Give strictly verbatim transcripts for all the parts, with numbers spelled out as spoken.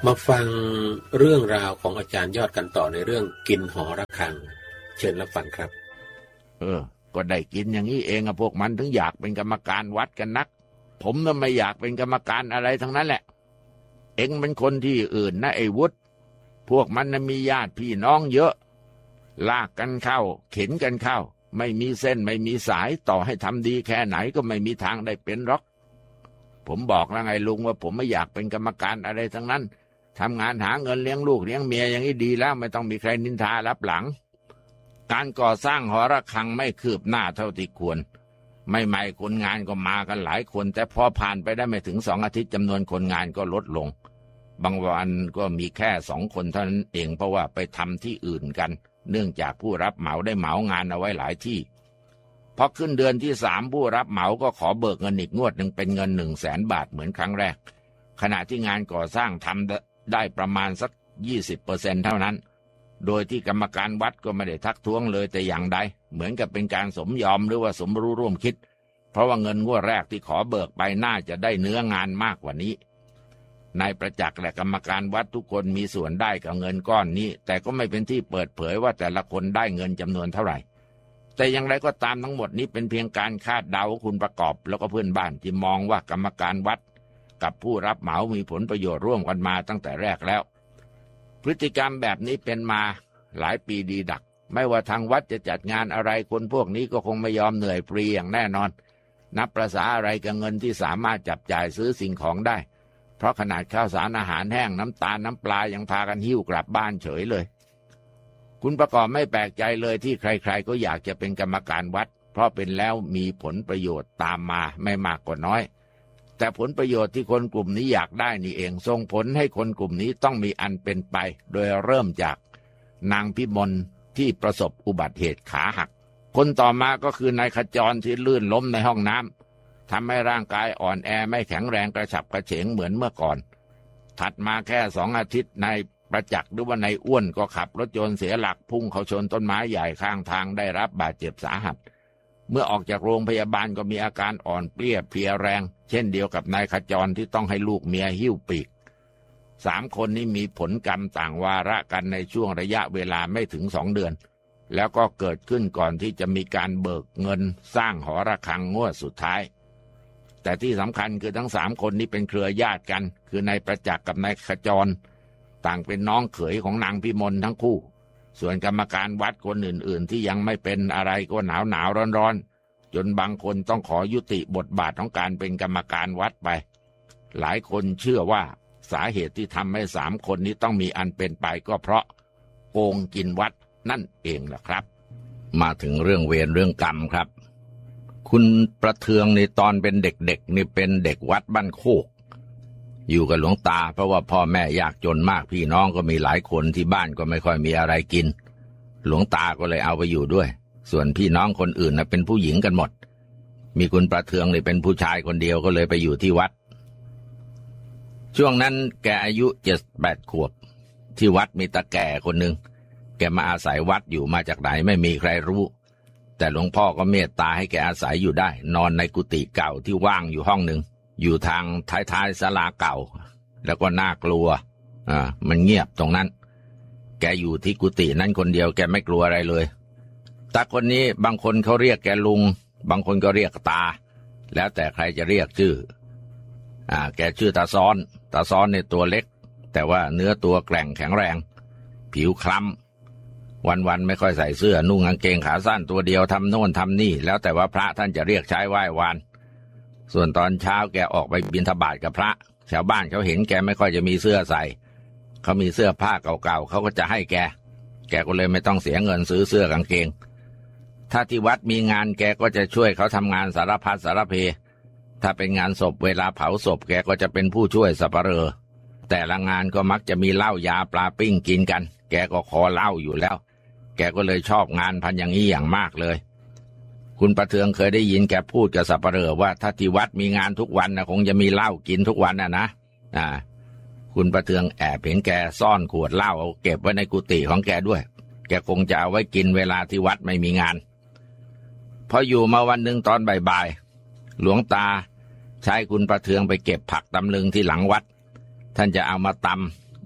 มาฟังเรื่องราวของอาจารย์ยอดกันต่อในเรื่องกินหอระฆังเชิญรับฟังครับเออก็ได้กินอย่างนี้เองอะพวกมันถึงอยากเป็นกรรมการวัดกันนักผมน่ะไม่อยากเป็นกรรมการอะไรทั้งนั้นแหละเอ็งเป็นคนที่อื่นนะไอ้วุฒิพวกมันน่ะมีญาติพี่น้องเยอะลากกันเข้าเข็นกันเข้าไม่มีเส้นไม่มีสายต่อให้ทำดีแค่ไหนก็ไม่มีทางได้เป็นหรอกผมบอกแล้วไงลุงว่าผมไม่อยากเป็นกรรมการอะไรทั้งนั้นทำงานหาเงินเลี้ยงลูกเลี้ยงเมียอย่างนี้ดีแล้วไม่ต้องมีใครนินทารับหลังการก่อสร้างหอระฆังไม่คืบหน้าเท่าที่ควรไม่ใหม่คนงานก็มากันหลายคนแต่พอผ่านไปได้ไม่ถึงสองอาทิตย์จำนวนคนงานก็ลดลงบางวันก็มีแค่สองคนเท่านั้นเองเพราะว่าไปทำที่อื่นกันเนื่องจากผู้รับเหมาได้เหมางานเอาไว้หลายที่พอขึ้นเดือนที่สามผู้รับเหมาก็ขอเบิกเงินอีกงวดหนึ่งเป็นเงินหนึ่งแสนบาทเหมือนครั้งแรกขณะที่งานก่อสร้างทำได้ประมาณสัก ยี่สิบเปอร์เซ็นต์ เท่านั้นโดยที่กรรมการวัดก็ไม่ได้ทักท้วงเลยแต่อย่างใดเหมือนกับเป็นการสมยอมหรือว่าสมรู้ร่วมคิดเพราะว่าเงินงวดแรกที่ขอเบิกไปน่าจะได้เนื้องานมากกว่านี้นายประจักษ์และกรรมการวัดทุกคนมีส่วนได้กับเงินก้อนนี้แต่ก็ไม่เป็นที่เปิดเผยว่าแต่ละคนได้เงินจำนวนเท่าไหร่แต่อย่างไรก็ตามทั้งหมดนี้เป็นเพียงการคาดเดาคุณประกอบแล้วก็เพื่อนบ้านที่มองว่ากรรมการวัดกับผู้รับเหมามีผลประโยชน์ร่วมกันมาตั้งแต่แรกแล้วพฤติกรรมแบบนี้เป็นมาหลายปีดีดักไม่ว่าทางวัดจะจัดงานอะไรคนพวกนี้ก็คงไม่ยอมเหนื่อยฟรีอย่างแน่นอนนับประสาอะไรกับเงินที่สามารถจับจ่ายซื้อสิ่งของได้เพราะขนาดข้าวสารอาหารแห้งน้ำตาลน้ำปลายังพากันหิ้วกลับบ้านเฉยเลยคุณประกอบไม่แปลกใจเลยที่ใครๆก็อยากจะเป็นกรรมการวัดเพราะเป็นแล้วมีผลประโยชน์ตามมาไม่มากก็น้อยแต่ผลประโยชน์ที่คนกลุ่มนี้อยากได้นี่เองส่งผลให้คนกลุ่มนี้ต้องมีอันเป็นไปโดยเริ่มจากนางพิมลที่ประสบอุบัติเหตุขาหักคนต่อมาก็คือนายขจรที่ลื่นล้มในห้องน้ำทำให้ร่างกายอ่อนแอไม่แข็งแรงกระฉับกระเฉงเหมือนเมื่อก่อนถัดมาแค่สองอาทิตย์นายประจักษ์หรือว่านายอ้วนก็ขับรถยนต์เสียหลักพุ่งเข้าชนต้นไม้ใหญ่ข้างทางได้รับบาดเจ็บสาหัสเมื่อออกจากโรงพยาบาลก็มีอาการอ่อนเปลี้ยเพลียแรงเช่นเดียวกับนายขจรที่ต้องให้ลูกเมียหิ้วปีกสามคนนี้มีผลกรรมต่างวาระกันในช่วงระยะเวลาไม่ถึงสองเดือนแล้วก็เกิดขึ้นก่อนที่จะมีการเบิกเงินสร้างหอระฆังงวดสุดท้ายแต่ที่สำคัญคือทั้งสามคนนี้เป็นเครือญาติกันคือนายประจักษ์กับนายขจรต่างเป็นน้องเขยของนางพิมลทั้งคู่ส่วนกรรมการวัดคนอื่นๆที่ยังไม่เป็นอะไรก็หนาวหนาวร้อนร้อนจนบางคนต้องขอยุติบทบาทของการเป็นกรรมการวัดไปหลายคนเชื่อว่าสาเหตุที่ทำให้สามคนนี้ต้องมีอันเป็นไปก็เพราะโกงกินวัดนั่นเองล่ะครับมาถึงเรื่องเวรเรื่องกรรมครับคุณประเทืองในตอนเป็นเด็กๆนี่เป็นเด็กวัดบ้านโคกอยู่กับหลวงตาเพราะว่าพ่อแม่ยากจนมากพี่น้องก็มีหลายคนที่บ้านก็ไม่ค่อยมีอะไรกินหลวงตาก็เลยเอาไปอยู่ด้วยส่วนพี่น้องคนอื่นนะเป็นผู้หญิงกันหมดมีคุณประเทืองนี่เป็นผู้ชายคนเดียวก็เลยไปอยู่ที่วัดช่วงนั้นแกอายุเจ็ดแปดขวบที่วัดมีตาแก่คนหนึ่งแกมาอาศัยวัดอยู่มาจากไหนไม่มีใครรู้แต่หลวงพ่อก็เมตตาให้แกอาศัยอยู่ได้นอนในกุฏิเก่าที่ว่างอยู่ห้องหนึ่งอยู่ทางท้ายๆศาลาเก่าแล้วก็น่ากลัวอ่ามันเงียบตรงนั้นแกอยู่ที่กุฏินั้นคนเดียวแกไม่กลัวอะไรเลยตาคนนี้บางคนเขาเรียกแกลุงบางคนก็เรียกตาแล้วแต่ใครจะเรียกชื่ออ่าแกชื่อตาซ้อนตาซ้อนในตัวเล็กแต่ว่าเนื้อตัวแกร่งแข็งแรงผิวคล้ำวันๆไม่ค่อยใส่เสื้อนุ่งกางเกงขาสั้นตัวเดียวทำโน่นทำนี่แล้วแต่ว่าพระท่านจะเรียกใช้ไหว้วานส่วนตอนเช้าแกออกไปบิณฑบาตกับพระชาวบ้านเขาเห็นแกไม่ค่อยจะมีเสื้อใส่เขามีเสื้อผ้าเก่าๆเขาก็จะให้แกแกก็เลยไม่ต้องเสียเงินซื้อเสื้อกางเกงถ้าที่วัดมีงานแกก็จะช่วยเขาทำงานสารพัดสารเพถ้าเป็นงานศพเวลาเผาศพแกก็จะเป็นผู้ช่วยสับปะเหร่อแต่ละงานก็มักจะมีเหล้ายาปลาปิ้งกินกันแกก็ขอเหล้าอยู่แล้วแกก็เลยชอบงานพันอย่างนี้อย่างมากเลยคุณประเทืองเคยได้ยินแกพูดกับสับปะเหร่อว่าถ้าที่วัดมีงานทุกวันนะคงจะมีเหล้ากินทุกวันนะนะอ่าคุณประเทืองแอบเห็นแกซ่อนขวดเหล้าเอาเก็บไว้ในกุฏิของแกด้วยแกคงจะเอาไว้กินเวลาที่วัดไม่มีงานพออยู่มาวันหนึ่งตอนบ่ายๆหลวงตาใช้คุณประเทืองไปเก็บผักตำลึงที่หลังวัดท่านจะเอามาต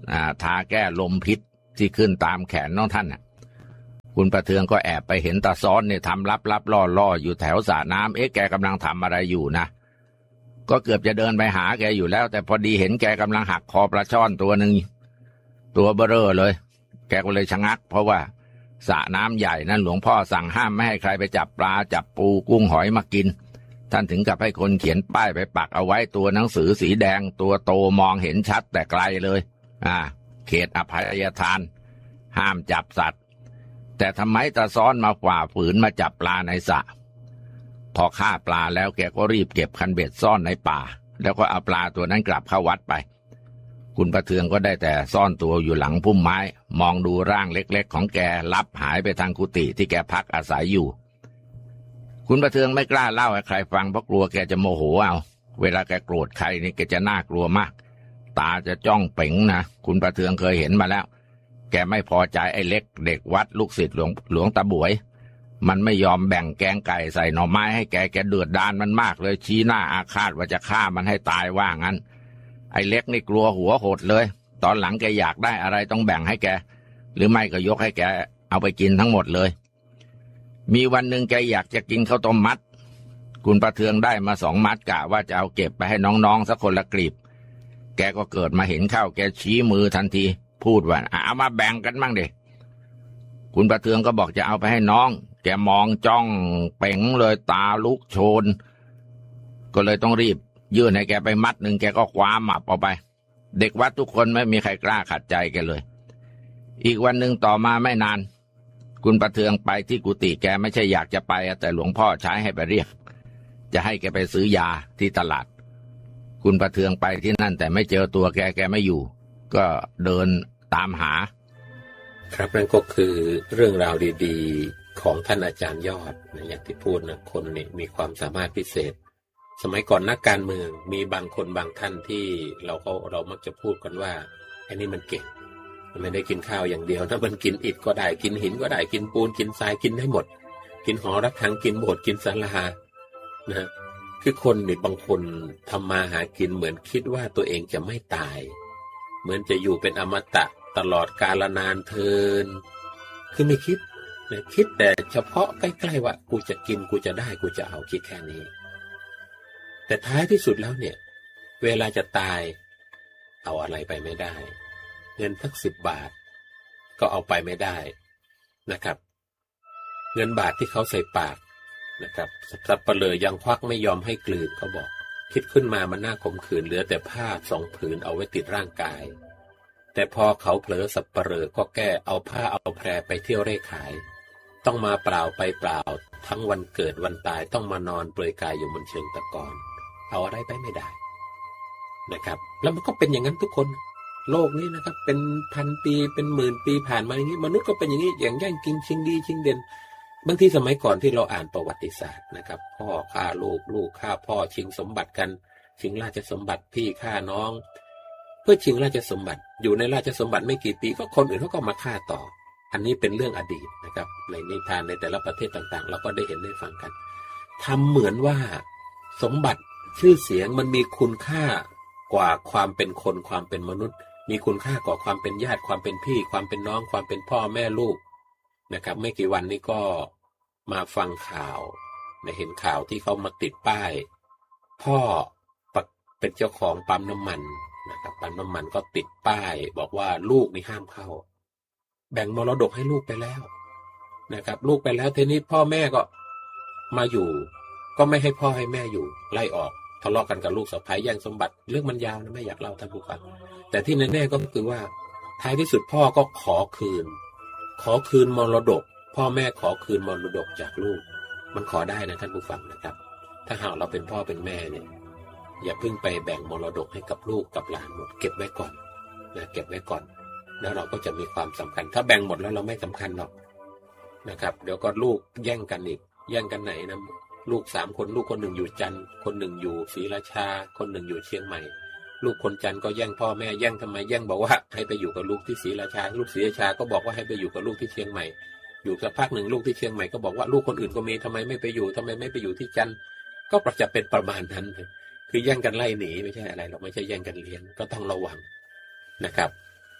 ทาแก้ลมพิษที่ขึ้นตามแขนน้องท่านน่ะคุณประเทืองก็แอบไปเห็นตาซ้อนเนี่ยทำลับลับล่อล่ออยู่แถวสระน้ำเอ๊ะแกกำลังทำอะไรอยู่นะก็เกือบจะเดินไปหาแกอยู่แล้วแต่พอดีเห็นแกกำลังหักคอปลาช่อนตัวหนึ่งตัวเบ้อเร่อเลยแกก็เลยชะงักเพราะว่าสระน้ำใหญ่นั้นหลวงพ่อสั่งห้ามไม่ให้ใครไปจับปลาจับปูกุ้งหอยมากินท่านถึงกับให้คนเขียนป้ายไปปักเอาไว้ตัวหนังสือสีแดงตัวโตมองเห็นชัดแต่ไกลเลยอ่าเขตอภัยทานห้ามจับสัตว์แต่ทำไมตาซ้อนมาฝ่าฝืนมาจับปลาในสระพอฆ่าปลาแล้วแกก็รีบเก็บคันเบ็ดซ่อนในป่าแล้วก็เอาปลาตัวนั้นกลับเข้าวัดไปคุณประเทืองก็ได้แต่ซ่อนตัวอยู่หลังพุ่มไม้มองดูร่างเล็กๆของแกลับหายไปทางกุฏิที่แกพักอาศัยอยู่คุณประเทืองไม่กล้าเล่าให้ใครฟังเพราะกลัวแกจะโมโหเอาเวลาแกโกรธใครนี่แกจะน่ากลัวมากตาจะจ้องเป๋งนะคุณประเทืองเคยเห็นมาแล้วแกไม่พอใจไอ้เล็กเด็กวัดลูกศิษย์หลวงหลวงตาบวยมันไม่ยอมแบ่งแกงไก่ใส่หน่อไม้ให้แกแกเดือดดานมันมากเลยชี้หน้าอาฆาตว่าจะฆ่ามันให้ตายว่างั้นไอ้เล็กนี่กลัวหัวหดเลยตอนหลังแกอยากได้อะไรต้องแบ่งให้แกหรือไม่ก็ยกให้แกเอาไปกินทั้งหมดเลยมีวันหนึ่งแกอยากจะกินข้าวต้มมัดคุณประเทืองได้มาสองมัดกะว่าจะเอาเก็บไปให้น้องๆสักคนละกลีบแกก็เกิดมาเห็นข้าวแกชี้มือทันทีพูดว่าเอามาแบ่งกันมั่งดิคุณประเทืองก็บอกจะเอาไปให้น้องแกมองจ้องเป๋งเลยตาลุกโชนก็เลยต้องรีบยื่นให้แกไปมัดหนึ่งแกก็คว้าหมับเอาไปเด็กวัดทุกคนไม่มีใครกล้าขัดใจแกเลยอีกวันหนึ่งต่อมาไม่นานคุณประเทืองไปที่กุฏิแกไม่ใช่อยากจะไปแต่หลวงพ่อใช้ให้ไปเรียกจะให้แกไปซื้อยาที่ตลาดคุณประเทืองไปที่นั่นแต่ไม่เจอตัวแกแกไม่อยู่ก็เดินตามหาครับนั่นก็คือเรื่องราวดีๆของท่านอาจารย์ยอดนะอย่างที่พูดนะคนนี่มีความสามารถพิเศษสมัยก่อนนักการเมืองมีบางคนบางท่านที่เราเขาเรามักจะพูดกันว่าไอ้นี่มันเก่งมันไม่ได้กินข้าวอย่างเดียวนะมันกินอิฐก็ได้กินหินก็ได้กินปูนกินทรายกินได้หมดกินหอระฆังกินโบสถ์กินศาลานะคือคนนี่บางคนทำมาหากินเหมือนคิดว่าตัวเองจะไม่ตายเหมือนจะอยู่เป็นอมตะตลอดกาลนานเทินคือไม่คิดนะคิดแต่เฉพาะใกล้ๆว่ากูจะกินกูจะได้กูจะเอาคิดแค่นี้แต่ท้ายที่สุดแล้วเนี่ยเวลาจะตายเอาอะไรไปไม่ได้เงินสักสิบบาทก็เอาไปไม่ได้นะครับเงินบาทที่เขาใส่ปากนะครับสับเปลือยังควักไม่ยอมให้กลืนเขาบอกคิดขึ้นมามันน่าขมขื่นเหลือแต่ผ้าสองผืนเอาไว้ติดร่างกายแต่พอเขาเผลอสับเปลือก็แก้เอาผ้าเอาแพรไปเที่ยวเร่ขายต้องมาเปล่าไปเปล่าทั้งวันเกิดวันตายต้องมานอนเปลือยกายอยู่บนเชิงตะกอนเอาอะไรไปไม่ได้นะครับแล้วมันก็เป็นอย่างนั้นทุกคนโลกนี้นะครับเป็นพันปีเป็นหมื่นปีผ่านมาอย่างนี้มนุษย์ก็เป็นอย่างนี้อย่างแย่งกินชิงดีชิงเด่นบางทีสมัยก่อนที่เราอ่านประวัติศาสตร์นะครับพ่อฆ่าลูกลูกฆ่าพ่อชิงสมบัติกันชิงราชสมบัติพี่ฆ่าน้องเพื่อชิงราชสมบัติอยู่ในราชสมบัติไม่กี่ปีก็คนอื่นเขาก็มาฆ่าต่ออันนี้เป็นเรื่องอดีตนะครับในนิทานในแต่ละประเทศต่างๆเราก็ได้เห็นได้ฟังกันทำเหมือนว่าสมบัติชื่อเสียงมันมีคุณค่ากว่าความเป็นคนความเป็นมนุษย์มีคุณค่ากว่าความเป็นญาติความเป็นพี่ความเป็นน้องความเป็นพ่อแม่ลูกนะครับไม่กี่วันนี้ก็มาฟังข่าวได้เห็นข่าวที่เขามาติดป้ายพ่อเป็นเจ้าของปั๊มน้ำมันนะครับปั๊มน้ำมันก็ติดป้ายบอกว่าลูกนี่ห้ามเข้าแบ่งมรดกให้ลูกไปแล้วนะครับลูกไปแล้วทีนี้พ่อแม่ก็มาอยู่ก็ไม่ให้พ่อให้แม่อยู่ไล่ออกทะเลาะกันกับลูกสะใภ้แย่งสมบัติเรื่องมันยาวนะไม่อยากเล่าท่านผู้ฟังแต่ที่แน่ๆก็คือว่าท้ายที่สุดพ่อก็ขอคืนขอคืนมรดกพ่อแม่ขอคืนมรดกจากลูกมันขอได้นะท่านผู้ฟังนะครับถ้าหากเราเป็นพ่อเป็นแม่เนี่ยอย่าเพิ่งไปแบ่งมรดกให้กับลูกกับหลานหมดเก็บไว้ก่อนนะเก็บไว้ก่อนแล้วเราก็จะมีความสำคัญถ้าแบ่งหมดแล้วเราไม่สำคัญหรอกนะครับเดี๋ยวก็ลูกแย่งกันอีกแย่งกันไหนนะลูกสามคนลูกคนหนึ่งอยู่จันทร์คนหนึ่งอยู่ศรีราชาคนหนึ่งอยู่เชียงใหม่ลูกคนจันทร์ก็แย่งพ่อแม่แย่งทำไมแย่งบอกว่าให้ไปอยู่กับลูกที่ศรีราชาลูกศรีราชาก็บอกว่าให้ไปอยู่กับลูกที่เชียงใหม่อยู่สักพักหนึ่งลูกที่เชียงใหม่ก็บอกว่าลูกคนอื่นก็มีทำไมไม่ไปอยู่ทำไมไม่ไปอยู่ที่จันทร์ก็ประจะเป็นประมาณนั้นคือแย่งกันไล่หนีไม่ใช่อะไรหรอกไม่ใช่แย่งกันเลี้ยงก็ต้องระวังนะครับ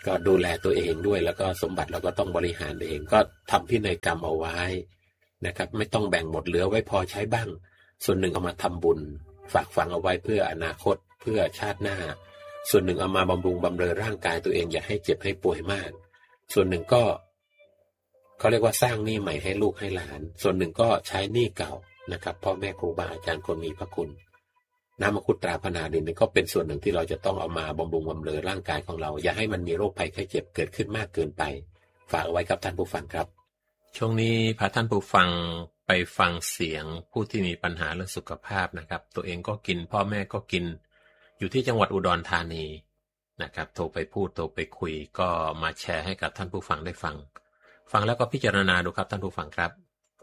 ก็ดูแลตัวเองด้วยแล้วก็สมบัติเราก็ต้องบริหารเองก็ทำพินัยกรรมเอาไว้นะครับไม่ต้องแบ่งหมดเหลือไว้พอใช้บ้างส่วนหนึ่งเอามาทำบุญฝากฝังเอาไว้เพื่ออนาคตเพื่อชาติหน้าส่วนหนึ่งเอามาบำรุงบำเรอร่างกายตัวเองอย่าให้เจ็บให้ป่วยมากส่วนหนึ่งก็เขาเรียกว่าสร้างหนี้ใหม่ให้ลูกให้หลานส่วนหนึ่งก็ใช้หนี้เก่านะครับพ่อแม่ครูบาอาจารย์คนมีพระคุณน้ำมังคุดตราพนาดินนี่ก็เป็นส่วนหนึ่งที่เราจะต้องเอามาบำรุงบำเรอร่างกายของเราอย่าให้มันมีโรคภัยไข้เจ็บเกิดขึ้นมากเกินไปฝากเอาไว้กับท่านผู้ฟังครับช่วงนี้พาท่านผู้ฟังไปฟังเสียงผู้ที่มีปัญหาเรื่องสุขภาพนะครับตัวเองก็กินพ่อแม่ก็กินอยู่ที่จังหวัดอุดรธานีนะครับโทรไปพูดโทรไปคุยก็มาแชร์ให้กับท่านผู้ฟังได้ฟังฟังแล้วก็พิจารณาดูครับท่านผู้ฟังครับ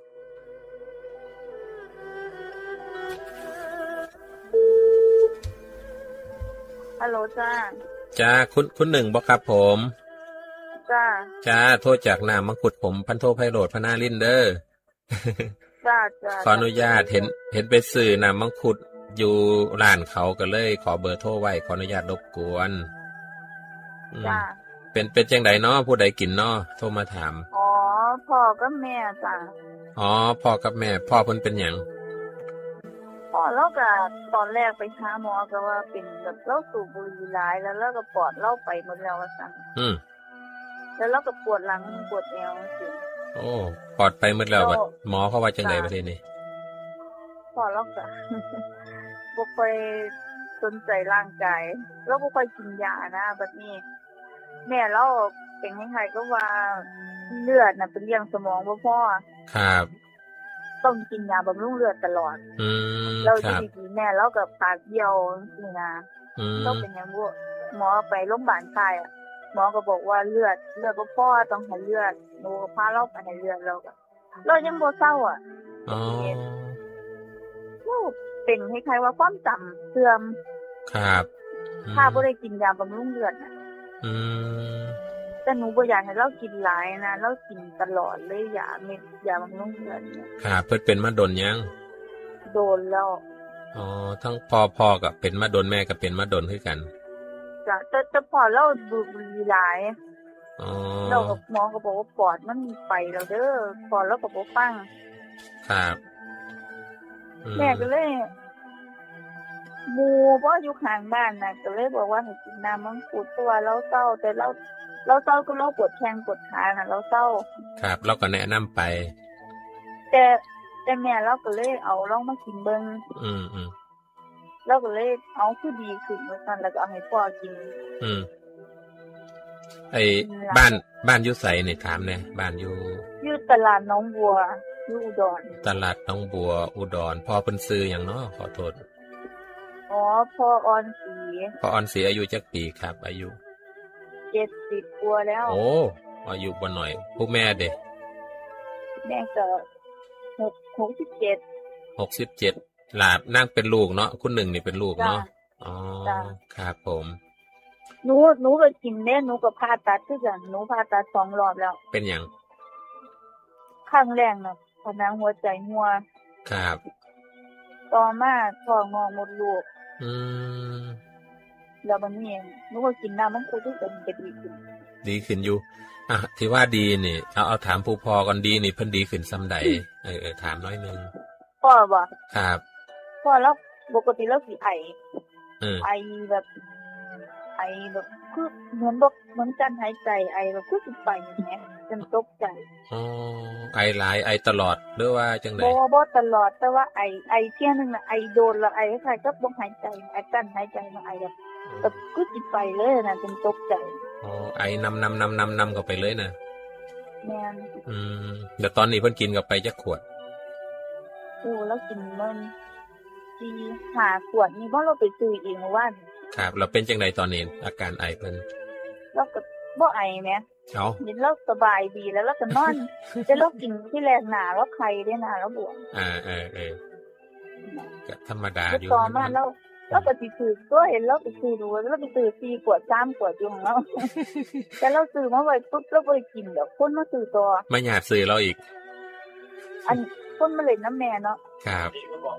ฮัลโหลจ้าจ้าคุณคุณหนึ่งบ่ครับผมจ้าจ้าโทษจากนามมังคุดผมพันโทไพโรจน์พนาลินเดอร์จ้าจ้าขออนุญาตเห็นเห็นไปสื่อนามมังคุดอยู่ร้านเขาก็เลยขอเบอร์โทรไว้ขออนุญาตรบกวนจ้าเป็นเป็นจังไดน้อผู้ใดกินน้อโทรมาถามอ๋อพ่อกับแม่จ้าอ๋อพ่อกับแม่พ่อเพิ่นเป็นหยังพ่อเราก็ตอนแรกไปหาหมอก็ว่าเป็นแบบเราสูบบุหรี่หลายแล้วเราก็ปอดเราไปหมดแล้วว่าซั่นอืมแล้วเราก็ปวดหลังปวดเอวสิโอ้ปอดไปหมดแล้วบัดหมอเขาว่าจังไดประเทศนี้พ่อเราก็บ่ค่อยสนใจร่างกายเราบ่ค่อยกินยานะบัดนี้แม่เราเป็นคล้ายๆก็ว่าเลือดน่ะเป็นเลี้ยงสมองบ่พอครับต้องกินยาบำรุงเลือดตลอดอืมเราดีๆแม่เราก็ปากเหี่ยวนี่นะต้องเป็นหยังบ่หมอไปโรงพยาบาลค่ายอ่ะหมอก็บอกว่าเลือดเลือดบ่พอต้องให้เลือดหนูพาเราไปให้เลือดเราก็เรายังบ่เศร้าอ่ะอ๋อเราเป็นคล้ายๆว่าความจำเสื่อมครับถ้าบ่ได้กินยาบำรุงเลือดน่ะอืมแต่หนูบ่อยากให้เรากินหลายนะเรากินตลอดเลยยาเม็ดยาบำรุงเลือดเนี่ยครับเพิ่นเป็นมาดนยังโดนแล้วอ๋อทั้งพ่อพ่อก็เป็นมาดนแม่ก็เป็นมาดนคือกันจ้ะแต่แต่พอเราดูบุหรี่หลายอ๋อเราก็หมอก็บอกว่าปอดมันไปแล้วเด้อพอแล้วก็บ่ฟังครับแม่ก็เลยหมู่บ่อยู่ข้างบ้านน่ะก็เลยบอกว่าให้กินน้ำมังคุดเพราะว่าเราเศร้าแต่เราเราเศร้าก็เราปวดแข้งปวดขาน่ะเราเศร้าครับเราก็แนะนำไปแต่แต่แม่เราก็เลยเอาลองมากินเบิ่งอืมๆเราก็เลยเอาคือดีขึ้นว่าซั่นแล้วก็เอาให้พ่อกินอืมไอ้บ้านบ้านอยู่ไสนี่ถามแน่บ้านอยู่อยู่ตลาดหนองบัวอยู่อุดรตลาดหนองบัวอุดรพ่อเพิ่นชื่อหยังเนาะขอโทษอ๋อพ่อออนศรีพ่อออนศรีอายุจักปีครับอายุเจ็ดสิบกว่าแล้วโอ้อายุบ่น้อยผู้แม่เด้แม่ก็หก หกสิบเจ็ดหกสิบเจ็ดหลานนางเป็นลูกเนาะคุณหนึ่งนี่เป็นลูกเนาะอ๋อครับผมหนูหนูก็กินแน่หนูก็ผ่าตัดคือกันหนูผ่าตัดสองรอบแล้วเป็นหยังครั้งแรกน่ะผนังหัวใจรั่วครับต่อมาท้องงอกมดลูกอืมแล้วบัดนี้หนูก็กินน้ำมังคุดที่เป็นก็ดีขึ้นดีขึ้นอยู่อ่ะที่ว่าดีนี่เอาเอาถามผู้พ่อก่อนดีนี่เพิ่นดีขึ้นซำใดเออๆถามน้อยนึงพ่อบ่ครับพ่อแล้วปกติแล้วสิไอเออไอแบบไอแบบคือเหมือนบ่เหมือนกันหายใจไอแบบคือสิไปอย่างเงี้ยจนตกใจอ๋อไอหลายไอตลอดหรือว่าจังได๋บ่บ่ตลอดแต่ว่าไอไอเที่ยนึงน่ะไอโดนแล้วไอคล้ายๆกับบ่หายใจไอกั้นหายใจมาไอแบบแบบคือสิไปเลยน่ะจนตกใจอ๋อไอนำๆๆๆเข้าไปเลยน่ะแม่นอืมแล้วตอนนี้เพิ่นกินเข้าไปจักขวดโอ้แล้วกินมันสี่ ห้าขวดนี่บ่เราไปซื้อเองเมื่อวานครับแล้วเป็นจังได๋ตอนนี้อาการไอเพิ่นเราก็บ่ไอแหมเอ้าเห็นเราสบายดีแล้วเราก็นอนแต่เรากินที่แรกหน้าเราไข้ได้หน้าเราบวมอาเออๆก็ธรรมดาอยู่ต่อมาเราเราก็สิซื้อตัวเห็นเราไปซื้อดูเราไปซื้อสี่ขวดสามขวดอยู่ของเราแต่เราซื้อมาไว้ปุ๊บเราบ่ได้กินดอกคนมาซื้อต่อไม่อยากซื้อเราอีกอันคนมาเล่นน้ำแม่เนาะครับ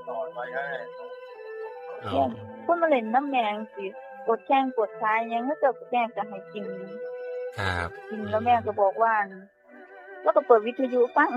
อ๋อคนมาเล่นน้ำแม่สิปวดแข้งปวดขาหยังก็จะแม่ก็ให้กินครับแล้วแม่ก็บอกว่าแล้วก็เปิดวิทยุฟัง